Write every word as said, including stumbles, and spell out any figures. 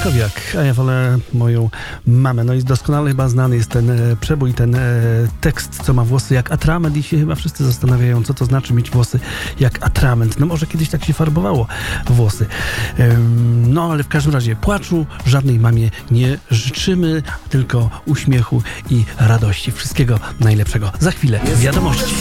Stachowiak, a ja wolę moją mamę. No i doskonale chyba znany jest ten e, przebój, ten e, tekst, co ma włosy jak atrament i się chyba wszyscy zastanawiają, co to znaczy mieć włosy jak atrament. No może kiedyś tak się farbowało włosy. Ym, no ale w każdym razie płaczu żadnej mamie nie życzymy, tylko uśmiechu i radości. Wszystkiego najlepszego. Za chwilę wiadomości.